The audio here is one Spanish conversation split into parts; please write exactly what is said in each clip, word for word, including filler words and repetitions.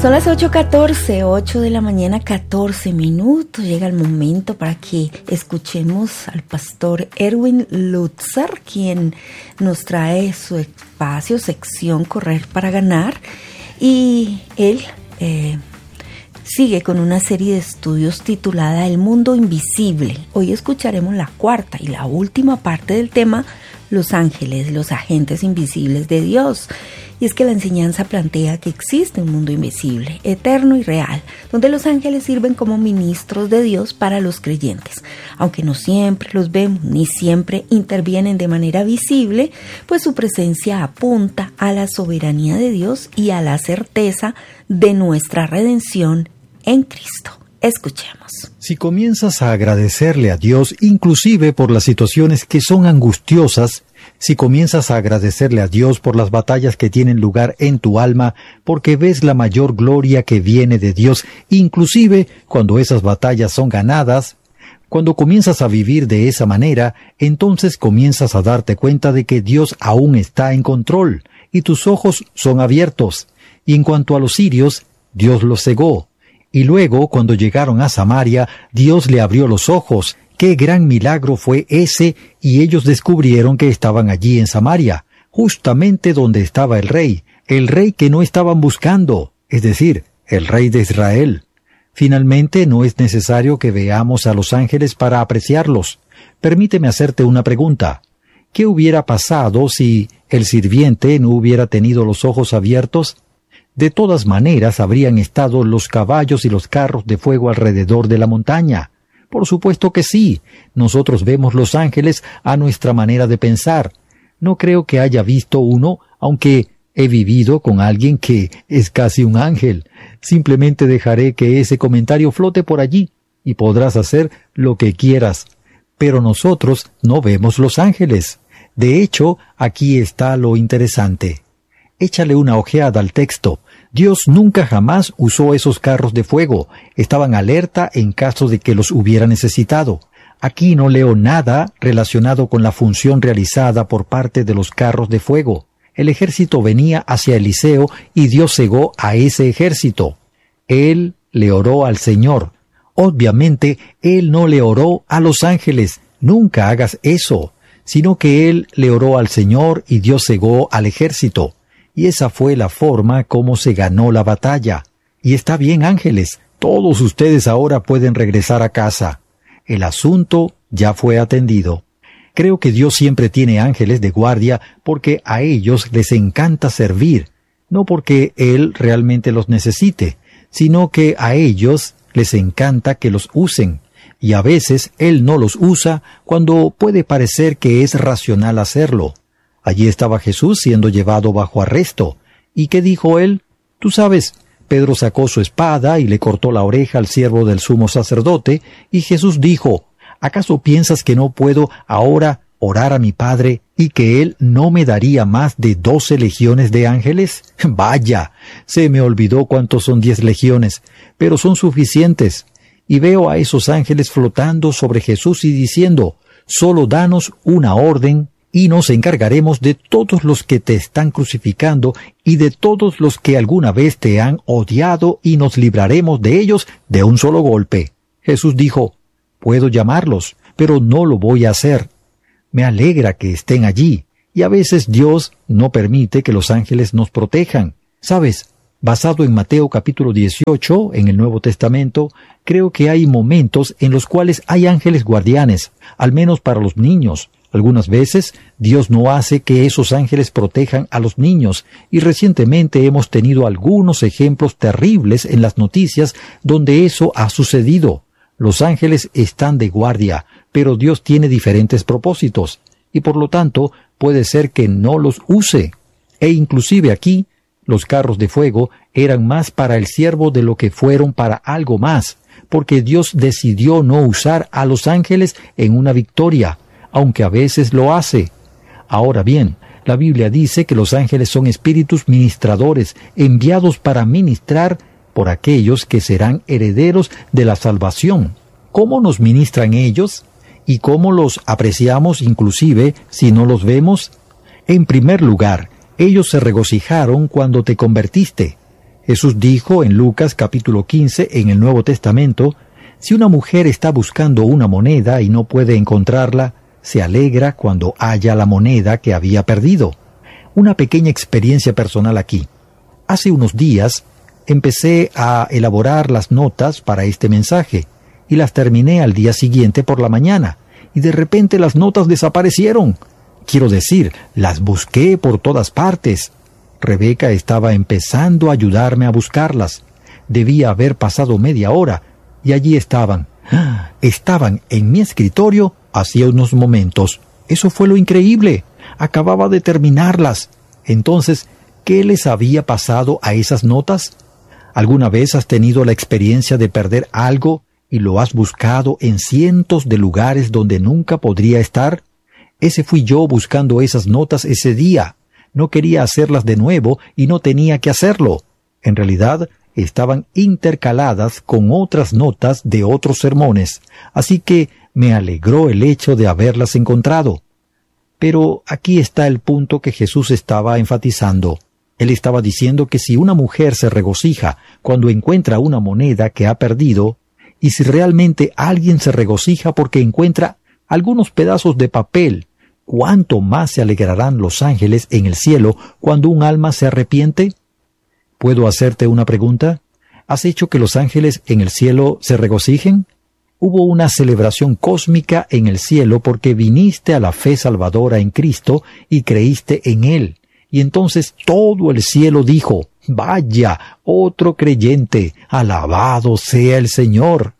Son las ocho catorce, ocho de la mañana, catorce minutos. Llega el momento para que escuchemos al pastor Erwin Lutzer, quien nos trae su espacio, sección Correr para Ganar. Y él eh, sigue con una serie de estudios titulada El Mundo Invisible. Hoy escucharemos la cuarta y la última parte del tema, los ángeles, los agentes invisibles de Dios. Y es que la enseñanza plantea que existe un mundo invisible, eterno y real, donde los ángeles sirven como ministros de Dios para los creyentes. Aunque no siempre los vemos ni siempre intervienen de manera visible, pues su presencia apunta a la soberanía de Dios y a la certeza de nuestra redención en Cristo. Escuchemos. Si comienzas a agradecerle a Dios, inclusive por las situaciones que son angustiosas, si comienzas a agradecerle a Dios por las batallas que tienen lugar en tu alma, porque ves la mayor gloria que viene de Dios, inclusive cuando esas batallas son ganadas, cuando comienzas a vivir de esa manera, entonces comienzas a darte cuenta de que Dios aún está en control, y tus ojos son abiertos. Y en cuanto a los sirios, Dios los cegó. Y luego, cuando llegaron a Samaria, Dios le abrió los ojos. ¡Qué gran milagro fue ese! Y ellos descubrieron que estaban allí en Samaria, justamente donde estaba el rey, el rey que no estaban buscando, es decir, el rey de Israel. Finalmente, no es necesario que veamos a los ángeles para apreciarlos. Permíteme hacerte una pregunta. ¿Qué hubiera pasado si el sirviente no hubiera tenido los ojos abiertos? De todas maneras, habrían estado los caballos y los carros de fuego alrededor de la montaña. Por supuesto que sí. Nosotros vemos los ángeles a nuestra manera de pensar. No creo que haya visto uno, aunque he vivido con alguien que es casi un ángel. Simplemente dejaré que ese comentario flote por allí, y podrás hacer lo que quieras. Pero nosotros no vemos los ángeles. De hecho, aquí está lo interesante. Échale una ojeada al texto. Dios nunca jamás usó esos carros de fuego. Estaban alerta en caso de que los hubiera necesitado. Aquí no leo nada relacionado con la función realizada por parte de los carros de fuego. El ejército venía hacia Eliseo y Dios cegó a ese ejército. Él le oró al Señor. Obviamente, Él no le oró a los ángeles. Nunca hagas eso. Sino que Él le oró al Señor y Dios cegó al ejército. Y esa fue la forma como se ganó la batalla. Y está bien, ángeles, todos ustedes ahora pueden regresar a casa. El asunto ya fue atendido. Creo que Dios siempre tiene ángeles de guardia porque a ellos les encanta servir, no porque Él realmente los necesite, sino que a ellos les encanta que los usen. Y a veces Él no los usa cuando puede parecer que es racional hacerlo. Allí estaba Jesús siendo llevado bajo arresto. ¿Y qué dijo él? Tú sabes, Pedro sacó su espada y le cortó la oreja al siervo del sumo sacerdote, y Jesús dijo, ¿acaso piensas que no puedo ahora orar a mi Padre y que Él no me daría más de doce legiones de ángeles? Vaya, se me olvidó cuántos son diez legiones, pero son suficientes. Y veo a esos ángeles flotando sobre Jesús y diciendo, solo danos una orden, y nos encargaremos de todos los que te están crucificando y de todos los que alguna vez te han odiado y nos libraremos de ellos de un solo golpe. Jesús dijo, puedo llamarlos, pero no lo voy a hacer. Me alegra que estén allí, y a veces Dios no permite que los ángeles nos protejan. ¿Sabes? Basado en Mateo capítulo dieciocho, en el Nuevo Testamento, creo que hay momentos en los cuales hay ángeles guardianes, al menos para los niños. Algunas veces, Dios no hace que esos ángeles protejan a los niños, y recientemente hemos tenido algunos ejemplos terribles en las noticias donde eso ha sucedido. Los ángeles están de guardia, pero Dios tiene diferentes propósitos, y por lo tanto puede ser que no los use. E inclusive aquí, los carros de fuego eran más para el siervo de lo que fueron para algo más, porque Dios decidió no usar a los ángeles en una victoria, aunque a veces lo hace. Ahora bien, la Biblia dice que los ángeles son espíritus ministradores, enviados para ministrar por aquellos que serán herederos de la salvación. ¿Cómo nos ministran ellos? ¿Y cómo los apreciamos inclusive si no los vemos? En primer lugar, ellos se regocijaron cuando te convertiste. Jesús dijo en Lucas capítulo quince en el Nuevo Testamento, si una mujer está buscando una moneda y no puede encontrarla, se alegra cuando halla la moneda que había perdido. Una pequeña experiencia personal aquí. Hace unos días empecé a elaborar las notas para este mensaje y las terminé al día siguiente por la mañana y de repente las notas desaparecieron. Quiero decir, las busqué por todas partes. Rebeca estaba empezando a ayudarme a buscarlas. Debía haber pasado media hora y allí estaban. Estaban en mi escritorio hacía unos momentos. Eso fue lo increíble. Acababa de terminarlas. Entonces, ¿qué les había pasado a esas notas? ¿Alguna vez has tenido la experiencia de perder algo y lo has buscado en cientos de lugares donde nunca podría estar? Ese fui yo buscando esas notas ese día. No quería hacerlas de nuevo y no tenía que hacerlo. En realidad, estaban intercaladas con otras notas de otros sermones, así que me alegró el hecho de haberlas encontrado. Pero aquí está el punto que Jesús estaba enfatizando. Él estaba diciendo que si una mujer se regocija cuando encuentra una moneda que ha perdido, y si realmente alguien se regocija porque encuentra algunos pedazos de papel, ¿cuánto más se alegrarán los ángeles en el cielo cuando un alma se arrepiente? ¿Puedo hacerte una pregunta? ¿Has hecho que los ángeles en el cielo se regocijen? Hubo una celebración cósmica en el cielo porque viniste a la fe salvadora en Cristo y creíste en Él. Y entonces todo el cielo dijo, «Vaya, otro creyente, alabado sea el Señor».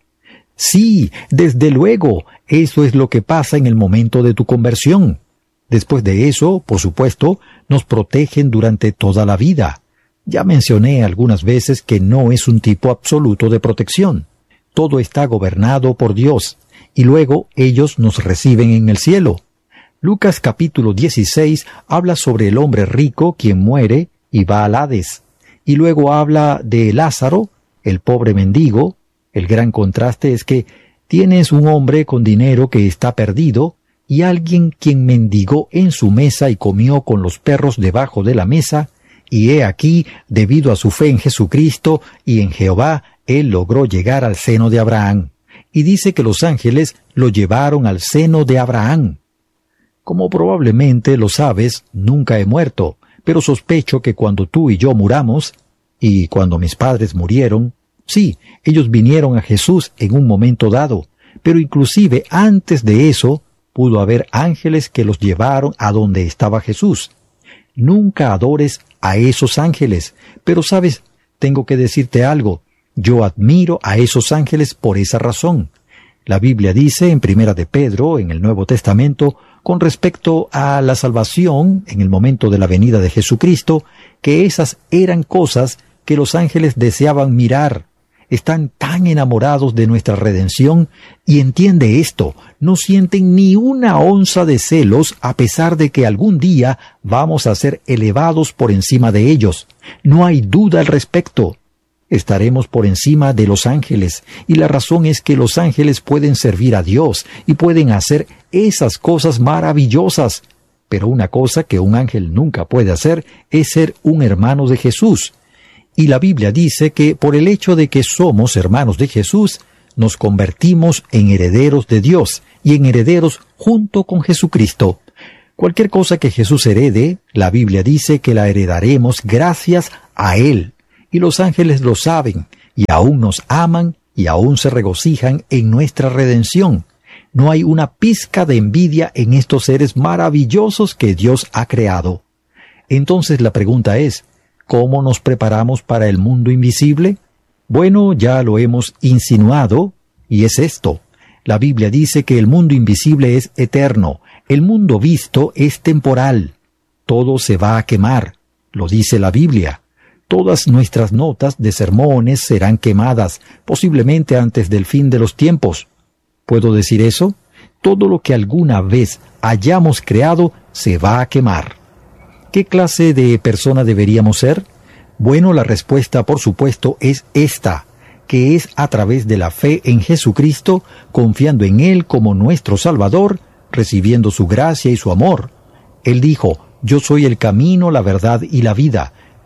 Sí, desde luego, eso es lo que pasa en el momento de tu conversión. Después de eso, por supuesto, nos protegen durante toda la vida. Ya mencioné algunas veces que no es un tipo absoluto de protección. Todo está gobernado por Dios, y luego ellos nos reciben en el cielo. Lucas capítulo dieciséis habla sobre el hombre rico quien muere y va al Hades, y luego habla de Lázaro, el pobre mendigo. El gran contraste es que tienes un hombre con dinero que está perdido, y alguien quien mendigó en su mesa y comió con los perros debajo de la mesa, y he aquí, debido a su fe en Jesucristo y en Jehová, él logró llegar al seno de Abraham. Y dice que los ángeles lo llevaron al seno de Abraham. Como probablemente lo sabes, nunca he muerto, pero sospecho que cuando tú y yo muramos, y cuando mis padres murieron, sí, ellos vinieron a Jesús en un momento dado, pero inclusive antes de eso, pudo haber ángeles que los llevaron a donde estaba Jesús. Nunca adores a esos ángeles, pero sabes, tengo que decirte algo, yo admiro a esos ángeles por esa razón. La Biblia dice en Primera de Pedro, en el Nuevo Testamento, con respecto a la salvación, en el momento de la venida de Jesucristo, que esas eran cosas que los ángeles deseaban mirar. Están tan enamorados de nuestra redención, y entiende esto, no sienten ni una onza de celos a pesar de que algún día vamos a ser elevados por encima de ellos. No hay duda al respecto. Estaremos por encima de los ángeles, y la razón es que los ángeles pueden servir a Dios y pueden hacer esas cosas maravillosas. Pero una cosa que un ángel nunca puede hacer es ser un hermano de Jesús. Y la Biblia dice que por el hecho de que somos hermanos de Jesús, nos convertimos en herederos de Dios y en herederos junto con Jesucristo. Cualquier cosa que Jesús herede, la Biblia dice que la heredaremos gracias a Él. Y los ángeles lo saben, y aún nos aman, y aún se regocijan en nuestra redención. No hay una pizca de envidia en estos seres maravillosos que Dios ha creado. Entonces la pregunta es, ¿cómo nos preparamos para el mundo invisible? Bueno, ya lo hemos insinuado, y es esto. La Biblia dice que el mundo invisible es eterno, el mundo visto es temporal. Todo se va a quemar, lo dice la Biblia. Todas nuestras notas de sermones serán quemadas, posiblemente antes del fin de los tiempos. ¿Puedo decir eso? Todo lo que alguna vez hayamos creado se va a quemar. ¿Qué clase de persona deberíamos ser? Bueno, la respuesta, por supuesto, es esta, que es a través de la fe en Jesucristo, confiando en Él como nuestro Salvador, recibiendo su gracia y su amor. Él dijo, «Yo soy el camino, la verdad y la vida.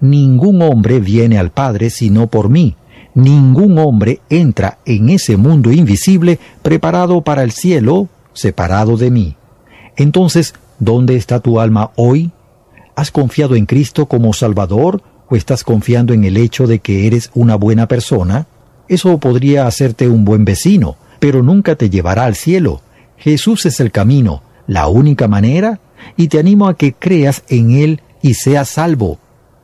ningún hombre viene al Padre sino por mí. Ningún hombre entra en ese mundo invisible preparado para el cielo, separado de mí. Entonces, ¿dónde está tu alma hoy? ¿Has confiado en Cristo como Salvador o estás confiando en el hecho de que eres una buena persona? Eso podría hacerte un buen vecino, pero nunca te llevará al cielo. Jesús es el camino, la única manera, y te animo a que creas en Él y seas salvo.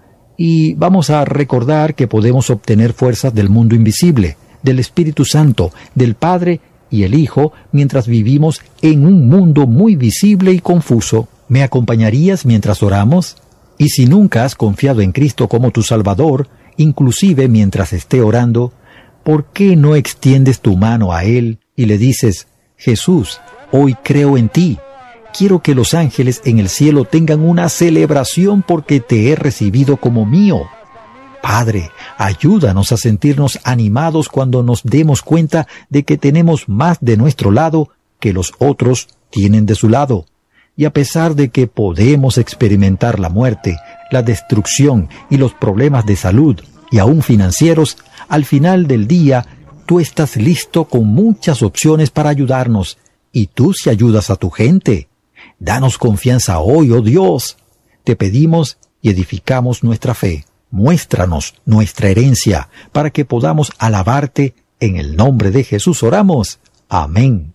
Y vamos a recordar que podemos obtener fuerzas del mundo invisible, del Espíritu Santo, del Padre y el Hijo, mientras vivimos en un mundo muy visible y confuso. ¿Me acompañarías mientras oramos? Y si nunca has confiado en Cristo como tu Salvador, inclusive mientras esté orando, ¿por qué no extiendes tu mano a Él y le dices: Jesús, hoy creo en ti? Quiero que los ángeles en el cielo tengan una celebración porque te he recibido como mío. Padre, ayúdanos a sentirnos animados cuando nos demos cuenta de que tenemos más de nuestro lado que los otros tienen de su lado. Y a pesar de que podemos experimentar la muerte, la destrucción y los problemas de salud y aún financieros, al final del día tú estás listo con muchas opciones para ayudarnos, y tú sí ayudas a tu gente. Danos confianza hoy, oh Dios. Te pedimos y edificamos nuestra fe. Muéstranos nuestra herencia para que podamos alabarte. En el nombre de Jesús oramos. Amén.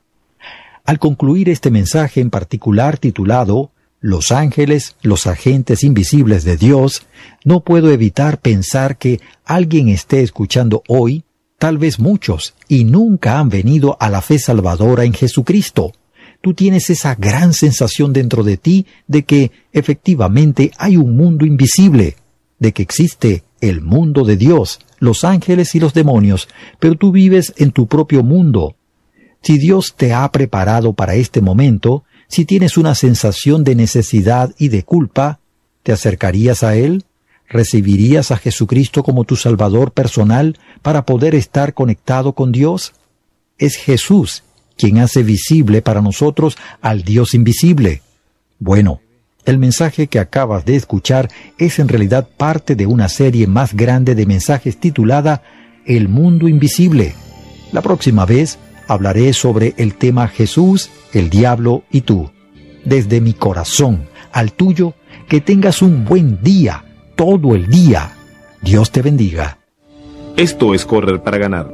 Al concluir este mensaje en particular titulado Los ángeles, los agentes invisibles de Dios, no puedo evitar pensar que alguien esté escuchando hoy, tal vez muchos, y nunca han venido a la fe salvadora en Jesucristo. Tú tienes esa gran sensación dentro de ti de que efectivamente hay un mundo invisible, de que existe el mundo de Dios, los ángeles y los demonios, pero tú vives en tu propio mundo. Si Dios te ha preparado para este momento, si tienes una sensación de necesidad y de culpa, ¿te acercarías a Él? ¿Recibirías a Jesucristo como tu Salvador personal para poder estar conectado con Dios? Es Jesús quien hace visible para nosotros al Dios invisible. Bueno, el mensaje que acabas de escuchar es en realidad parte de una serie más grande de mensajes titulada El Mundo Invisible. La próxima vez hablaré sobre el tema Jesús, el diablo y tú. Desde mi corazón al tuyo, que tengas un buen día, todo el día. Dios te bendiga. Esto es Correr para Ganar.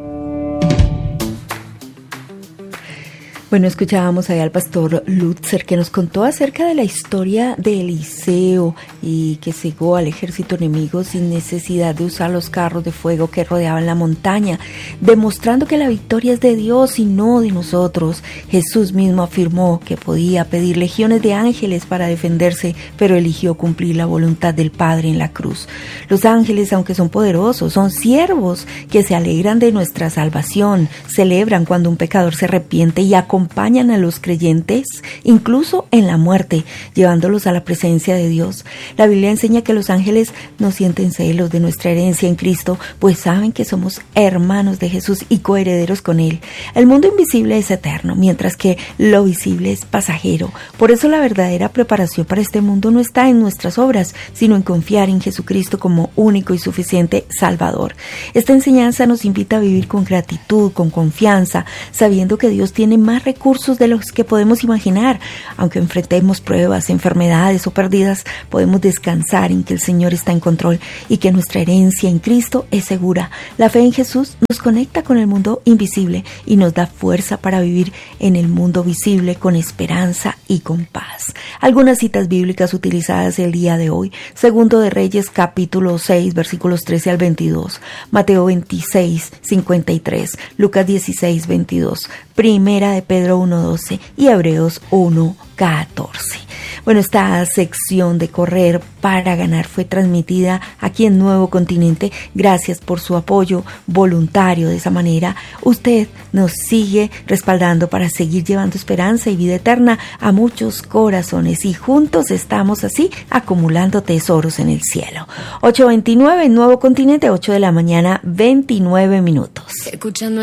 Bueno, escuchábamos ahí al pastor Lutzer, que nos contó acerca de la historia de Eliseo y que cegó al ejército enemigo sin necesidad de usar los carros de fuego que rodeaban la montaña, demostrando que la victoria es de Dios y no de nosotros. Jesús mismo afirmó que podía pedir legiones de ángeles para defenderse, pero eligió cumplir la voluntad del Padre en la cruz. Los ángeles, aunque son poderosos, son siervos que se alegran de nuestra salvación, celebran cuando un pecador se arrepiente y acompañan acompañan a los creyentes, incluso en la muerte, llevándolos a la presencia de Dios. La Biblia enseña que los ángeles no sienten celos de nuestra herencia en Cristo, pues saben que somos hermanos de Jesús y coherederos con Él. El mundo invisible es eterno, mientras que lo visible es pasajero. Por eso la verdadera preparación para este mundo no está en nuestras obras, sino en confiar en Jesucristo como único y suficiente Salvador. Esta enseñanza nos invita a vivir con gratitud, con confianza, sabiendo que Dios tiene más recursos de los que podemos imaginar. Aunque enfrentemos pruebas, enfermedades o pérdidas, podemos descansar en que el Señor está en control y que nuestra herencia en Cristo es segura. La fe en Jesús nos conecta con el mundo invisible y nos da fuerza para vivir en el mundo visible con esperanza y con paz. Algunas citas bíblicas utilizadas el día de hoy: Segundo de Reyes capítulo seis versículos trece al veintidós, Mateo veintiséis cincuenta y tres, Lucas dieciséis veintidós, Primera de Pedro uno doce y Hebreos uno catorce. Bueno, esta sección de Correr para Ganar fue transmitida aquí en Nuevo Continente. Gracias por su apoyo voluntario. De esa manera, usted nos sigue respaldando para seguir llevando esperanza y vida eterna a muchos corazones. Y juntos estamos así acumulando tesoros en el cielo. ocho veintinueve en Nuevo Continente, ocho de la mañana, veintinueve minutos. Escuchando